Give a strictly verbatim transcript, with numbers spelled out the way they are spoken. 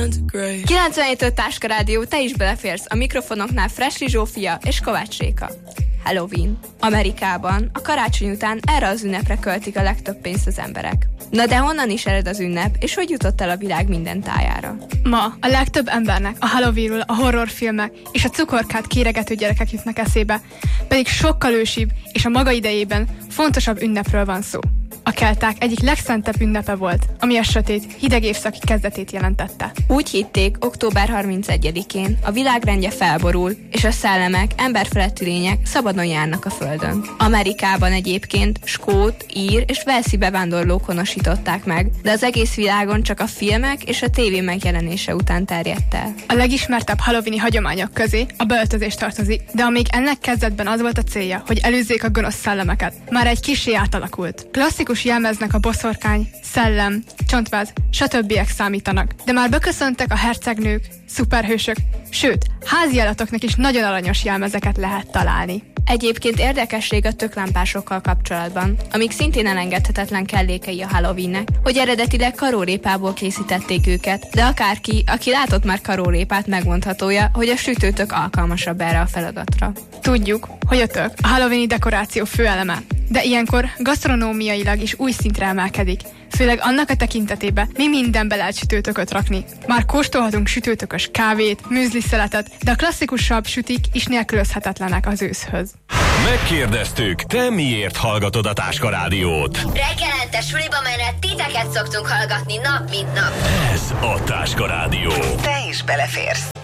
kilencvenhét öt Táska Rádió, te is beleférsz. A mikrofonoknál Fressli Zsófia és Kovács Réka. Halloween. Amerikában a karácsony után erre az ünnepre költik a legtöbb pénzt az emberek. Na de honnan is ered az ünnep, és hogy jutott el a világ minden tájára? Ma a legtöbb embernek a Halloweenról a horrorfilmek és a cukorkát kéregető gyerekek jutnak eszébe, pedig sokkal ősibb és a maga idejében fontosabb ünnepről van szó. A kelták egyik legszentebb ünnepe volt, ami a sötét, hideg évszaki kezdetét jelentette. Úgy hitték, október harmincegyedikén a világrendje felborul, és a szellemek, emberfeletti lények szabadon járnak a földön. Amerikában egyébként skót, ír és velszi bevándorlók honosították meg, de az egész világon csak a filmek és a tévé megjelenése után terjedt el. A legismertebb halloweeni hagyományok közé a beöltözés tartozik, de amíg ennek kezdetben az volt a célja, hogy előzzék a gonosz szellemeket, már egy kissé átalakult. Klasszikus jelmeznek a boszorkány, szellem, csontváz, stb. Számítanak. De már beköszöntek a hercegnők, szuperhősök, sőt, házi állatoknak is nagyon aranyos jelmezeket lehet találni. Egyébként érdekesség a töklámpásokkal kapcsolatban, amik szintén elengedhetetlen kellékei a Halloweennek, hogy eredetileg karórépából készítették őket, de akárki, aki látott már karórépát, megmondhatója, hogy a sütőtök alkalmasabb erre a feladatra. Tudjuk, hogy a tök a halloweeni dekoráció főeleme, de ilyenkor gasztronómiailag is új szintre emelkedik, főleg annak a tekintetében, mi mindenbe lehet sütőtököt rakni. Már kóstolhatunk sütőtökös kávét, műzliszeletet, de a klasszikusabb sütik is nélkülözhetetlenek az őszhöz. Megkérdeztük, te miért hallgatod a Táska Rádiót? Reggelente suliba menet titeket szoktunk hallgatni nap mint nap. Ez a Táska Rádió. Te is beleférsz.